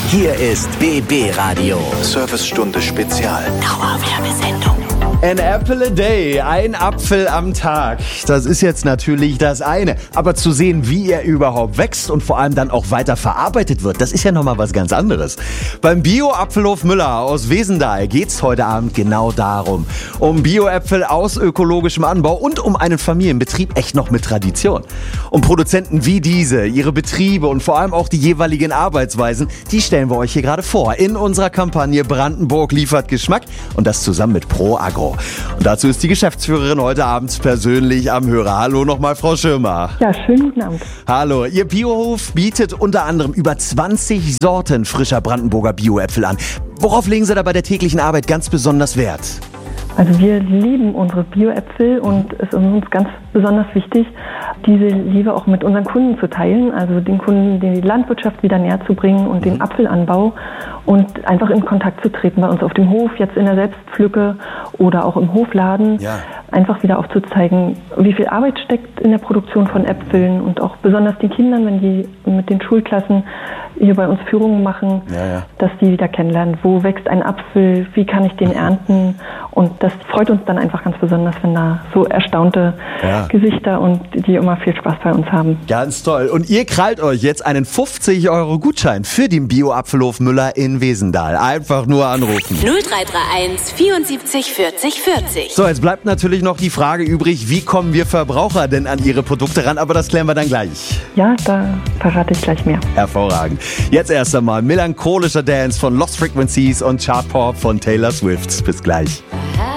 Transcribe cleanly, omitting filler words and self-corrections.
Hier ist BB Radio. Servicestunde Spezial. Dauerwerbesendung. An apple a day, ein Apfel am Tag. Das ist jetzt natürlich das eine. Aber zu sehen, wie er überhaupt wächst und vor allem dann auch weiter verarbeitet wird, das ist ja nochmal was ganz anderes. Beim Bio-Apfelhof Müller aus Wesendal geht's heute Abend genau darum. Um Bio-Äpfel aus ökologischem Anbau und um einen Familienbetrieb echt noch mit Tradition. Um Produzenten wie diese, ihre Betriebe und vor allem auch die jeweiligen Arbeitsweisen, die stellen wir euch hier gerade vor in unserer Kampagne Brandenburg liefert Geschmack und das zusammen mit Pro Agro. Und dazu ist die Geschäftsführerin heute Abend persönlich am Hörer. Hallo nochmal, Frau Schirmer. Ja, schönen guten Abend. Hallo, Ihr Biohof bietet unter anderem über 20 Sorten frischer Brandenburger Bioäpfel an. Worauf legen Sie da bei der täglichen Arbeit ganz besonders Wert? Also wir lieben unsere Bioäpfel und es ist uns ganz besonders wichtig, diese Liebe auch mit unseren Kunden zu teilen, also den Kunden die Landwirtschaft wieder näher zu bringen und den Apfelanbau und einfach in Kontakt zu treten bei uns auf dem Hof, jetzt in der Selbstpflücke oder auch im Hofladen, einfach wieder aufzuzeigen, wie viel Arbeit steckt in der Produktion von Äpfeln und auch besonders die Kindern, wenn die mit den Schulklassen hier bei uns Führungen machen, dass die wieder kennenlernen, wo wächst ein Apfel, wie kann ich den ernten, und das freut uns dann einfach ganz besonders, wenn da so erstaunte Gesichter und die immer viel Spaß bei uns haben. Ganz toll. Und ihr krallt euch jetzt einen 50€ Gutschein für den Bio-Apfelhof Müller in Wesendal. Einfach nur anrufen. 0331 74 40 40. So, jetzt bleibt natürlich noch die Frage übrig, wie kommen wir Verbraucher denn an ihre Produkte ran? Aber das klären wir dann gleich. Ja, da verrate ich gleich mehr. Hervorragend. Jetzt erst einmal melancholischer Dance von Lost Frequencies und Chart Pop von Taylor Swift. Bis gleich.